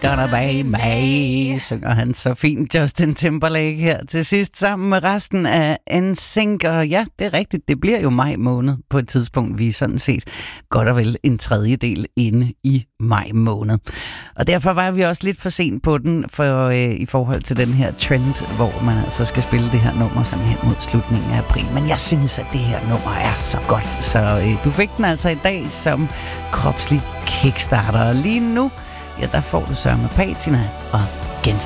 gonna be me, synger han så fint Justin Timberlake her til sidst sammen med resten af NSYNC. Og ja, det er rigtigt, det bliver jo maj måned på et tidspunkt. Vi er sådan set godt og vel en tredjedel inde i maj måned. Og derfor var vi også lidt for sent på den i forhold til den her trend, hvor man altså skal spille det her nummer sådan hen mod slutningen af april. Men jeg synes, at det her nummer er så godt, så du fik den altså i dag som kropslig kickstarter. Og lige nu, ja, der får du Sørme Patina og